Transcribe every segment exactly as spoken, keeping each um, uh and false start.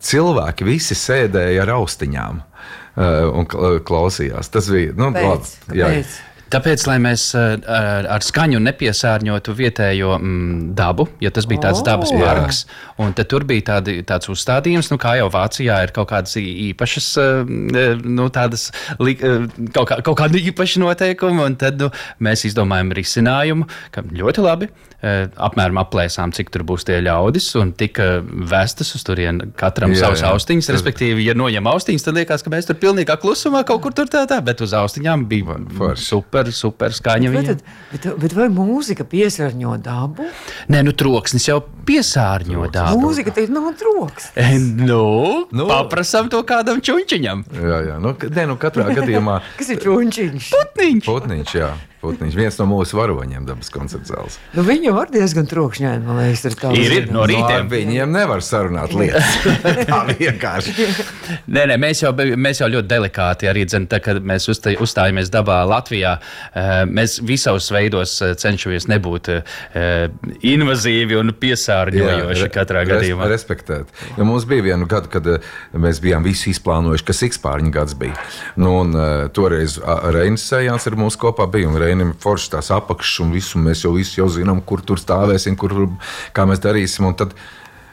cilvēki visi sēdēja ar austiņām uh, un klausījās. Tas bija, nu, Pēc, labi, jā. Tāpēc, lai mēs ar, ar skaņu nepiesārņotu vietējo mm, dabu, ja tas bija tāds oh, dabas parks, un tad tur bija tādi, tāds uzstādījums, nu kā jau Vācijā ir kaut kādas īpašas, nu tādas, kaut, kā, kaut kādi īpaši noteikumi, un tad nu, mēs izdomājam risinājumu, ka ļoti labi, apmēram aplēsām, cik tur būs tie ļaudis, un tika vestas uz turien katram jā, savus jā. austiņas, respektīvi, ja noņem austiņas, tad liekas, ka mēs tur pilnīgā klusumā kaut kur tur tā tā, bet uz austiņām bija Forši. super. super skaņa bet, bet, bet vai mūzika piesārņo dabu? Nē, nu troksnis jau piesārņo dabu. Mūzika te nav troksnis. E, nu, nu, paprasam to kādam čunčiņam. Jā, jā, nu, nē, nu katrā gadījumā. Kas ir čunčiņš? Putniņš. Putniņš, jā. Putniņš, viens no mūsu varoņiem dabas koncerta zāles. Nu, viņi var diezgan trokšņaini, man liekas, ir tā. Ir, ir, no rītiem. No, viņiem nevar sarunāt lietas. Tā vienkārši. Nē, nē, mēs jau, mēs jau ļoti delikāti arī, dzen, tā, kad mēs uzstājamies dabā Latvijā, mēs visos veidos cenšamies nebūt invazīvi un piesārņojoši jā, katrā res, gadījumā. Respektēt. Jo mums bija vienu gadu, kad mēs bijām visi izplānojuši, kas X-pārņu gads bija. Nu, un toreiz Reinis Sējāns ar mums kopā bija, un Reinim forši tās apakšas un visu, mēs jau visu jau zinām, kur tur stāvēsim, kur, kā mēs darīsim, un tad,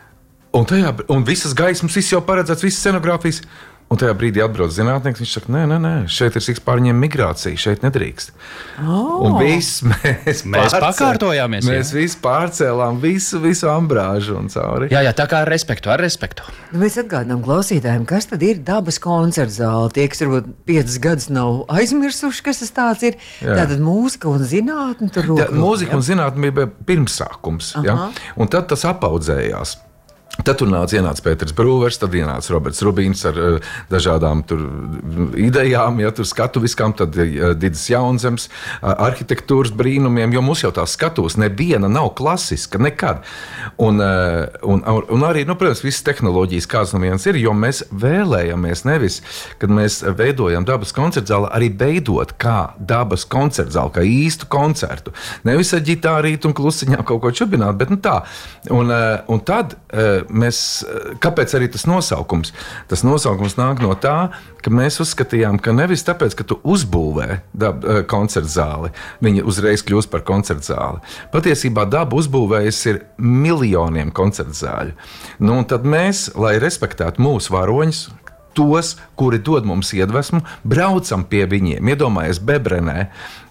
un tajā, un visas gaismas, viss jau paredzēts, visas scenogrāfijas, un tajā brīdī atbrauc zinātnieks, viņš saka, nē, nē, nē, šeit ir X-pārņiem migrācija, šeit nedrīkst. Oh. Un viss mēs, mēs pakārtojāmies. Mēs jā. visi pārcēlām visu, visu ambrāžu un cauri. Jā, jā, tā kā ar respektu, ar respektu. Nu, mēs atgādinām klausītājiem, kas tad ir dabas koncerta zāle. Tie, kas varbūt piecas gadus nav aizmirsuši, kas tas tāds ir. Jā. Tātad mūzika un zinātne tur roku. Mūzika un zinātne bija pirmsākums, ja? Un tad tas apaudzējās. Tad tur nāca ienāca Pēters Brūvers, tad ienāca Roberts Rubīns ar uh, dažādām tur idejām, ja tur skatuviskām, tad uh, Didis Jaunzems, uh, arhitektūras brīnumiem, jo mums jau tās skatuves neviena nav klasiska, nekad. Un, uh, un, un arī, nu, protams, visas tehnoloģijas kāds no vienas ir, jo mēs vēlējamies nevis, kad mēs veidojam dabas koncertzāli, arī veidot kā dabas koncertzāli, kā īstu koncertu. Nevis ar ģitārītu un klusiņām kaut ko čubināt, bet nu tā. Un, uh, un tad uh, Mēs, kāpēc arī tas nosaukums? Tas nosaukums nāk no tā, ka mēs uzskatījām, ka nevis tāpēc, ka tu uzbūvē dab, koncerta zāli, viņa uzreiz kļūst par koncerta zāli. Patiesībā daba uzbūvējas ir miljoniem koncerta zāļu. Nu, un tad mēs, lai respektētu mūsu varoņus, tos, kuri dod mums iedvesmu, braucam pie viņiem. Iedomājies Bebrenē,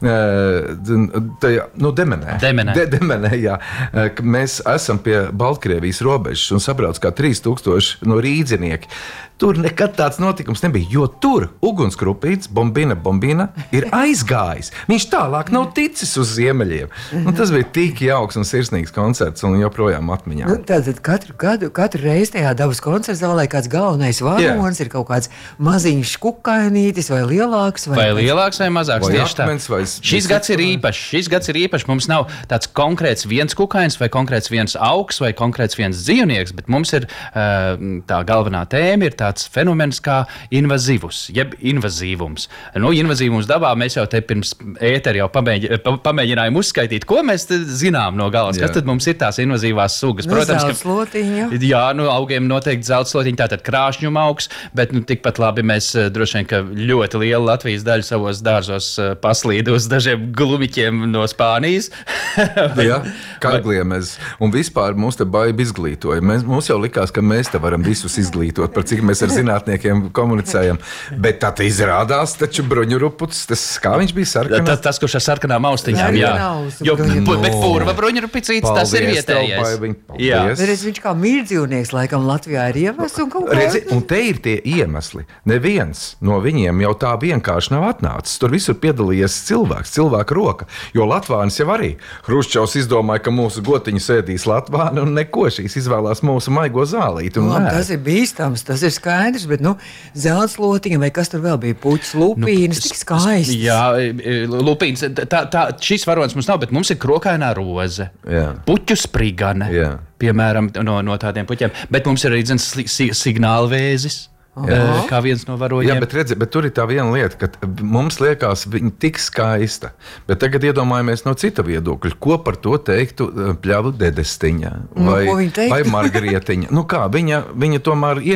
tajā, nu, Demenē. Demenē. De, Demenē, jā. Mēs esam pie Baltkrievijas robežas un sabrauc kā trīs tūkstoši no rīdzinieki. Tur nekad tāds notikums nebija, jo tur ugunskrupīts, Bombina Bombina, ir aizgājis. Viņš tālāk nav ticis uz ziemeļiem. Un tas bija tik jauks un sirsnīgs koncerts un joprojām atmiņā. Nu, tātad katru, katru, katru reizi tajā dabas koncerta zālē kāds galvenais varonis ir kaut kāds maziņš kukainītis vai lielāks. Vai, vai lielāks vai mazāks, vai tieši tā. Vai šis gads ir īpašs, šis gads ir īpašs. Mums nav tāds konkrēts viens kukainis vai konkrēts viens augs vai konkrēts viens dzīvnieks, bet mums ir tā galvenā tēma ir tā tāds fenomens kā invazīvus, jeb invazīvums. Nu, invazīvums dabā mēs jau te pirms ētera jau pamēģi, pa, pamēģinājām uzskaitīt, ko mēs zinām no galas. Jā. Kas tad mums ir tās invazīvās sugas? Nu, Protams, zeltslotiņa. Ka, jā, nu, augiem noteikti zeltslotiņa, tātad krāšņuma augs, bet nu, tikpat labi mēs droši vien, ka ļoti liela Latvijas daļa savos dārzos paslīd uz dažiem glumiķiem no Spānijas. Jā, kagliemes. Un vispār mums te baigi izglītoja. Mēs, mums jau likās, ka mēs te varam visus izglītot, par cik mēs ar zinātniekiem komunicējam, bet tā izrādās, taču bruņuruputs, tas kā viņš bija sarkanā? Tas, tas kurš ar sarkanām austiņām, jā. Jo, bet purva bruņurupicīts, tas ir vietējais. Jā. Redz, viņš kā mīrdzīvnieks laikam Latvijā ir ievests un kaut kā. Redzi, un te ir tie iemesli. Neviens no viņiem jau tā vienkārši nav atnācis. Tur visur piedalījies cilvēks, cilvēka roka, jo Latvānis jau arī. Hruščovs izdomāja, ka mūsu gotiņu sēdīs Latvāni un neko šīs izvēlās mūsu maigo zālīti. Nu, tas ir bīstams, tas ir skaidrs, bet, nu, zeltslotiņa vai kas tur vēl bija, puķis, lupīnas, nu, tik skaists. Jā, lupīnas, tā, tā, šis varonis mums nav, bet mums ir krokainā roze, jā. Puķu sprigane, jā. Piemēram, no, no tādiem puķiem, bet mums ir arī zin, si, signālvēzis. Jā. Kā viens no varoņiem. Jā, bet, redzi, bet tur ir tā viena lieta, ka mums liekas viņa tik skaista, bet tagad iedomājamies no cita viedokļa, ko par to teiktu Pļavu Dedestiņa vai, nu, vai Margarietiņa. Nu kā, viņa, viņa tomēr